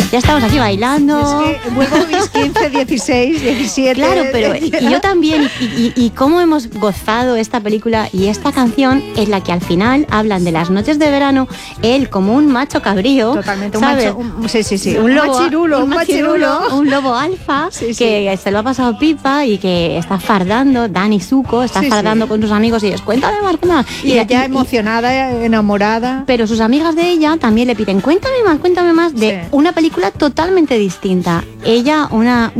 Ya estamos aquí bailando. Es que vuelvo a mis 15, 16, 17. Claro, pero y yo también. Y cómo hemos gozado esta película y esta canción en la que al final hablan de las noches de verano, él como un macho cabrío. Totalmente, ¿sabes? sí. Un lobo, machirulo, un lobo alfa que se lo ha pasado pipa y que está fardando, Danny Zuko está fardando con sus amigos y es cuéntame más. Y ella emocionada, enamorada. Pero sus amigas de ella también le piden cuéntame más de una película totalmente distinta. Ella, una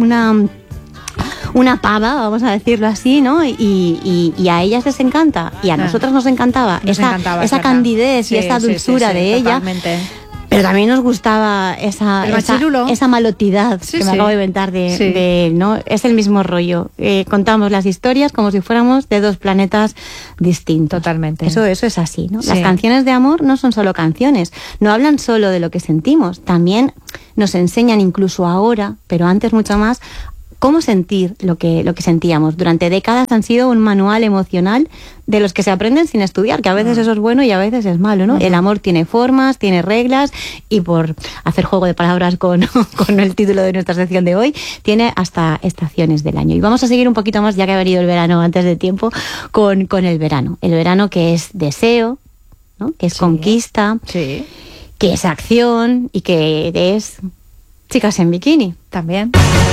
pava, vamos a decirlo así, ¿no? Y a ellas les encanta, y a nosotras nos encantaba esa candidez y esa dulzura de ella. Totalmente. Pero también nos gustaba esa malotidad que me acabo de inventar de ¿no? Es el mismo rollo. Contamos las historias como si fuéramos de dos planetas distintos. Totalmente. Eso es así, ¿no? Sí. Las canciones de amor no son solo canciones, no hablan solo de lo que sentimos, también nos enseñan incluso ahora, pero antes mucho más, cómo sentir lo que sentíamos. Durante décadas han sido un manual emocional de los que se aprenden sin estudiar, que a veces eso es bueno y a veces es malo, ¿no? El amor tiene formas, tiene reglas, y por hacer juego de palabras con el título de nuestra sección de hoy, tiene hasta estaciones del año. Y vamos a seguir un poquito más, ya que ha venido el verano antes de tiempo, con el verano. El verano que es deseo, ¿no? Que es conquista, que es acción y que es chicas en bikini. También.